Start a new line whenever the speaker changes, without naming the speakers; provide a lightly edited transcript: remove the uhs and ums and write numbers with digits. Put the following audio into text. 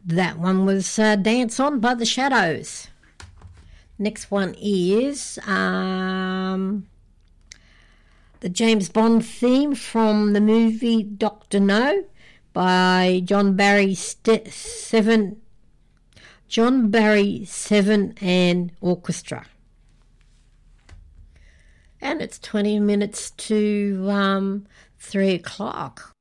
That one was Dance On by the Shadows. Next one is the James Bond theme from the movie Dr. No by John Barry Seven and Orchestra. And it's 20 minutes to 3 o'clock.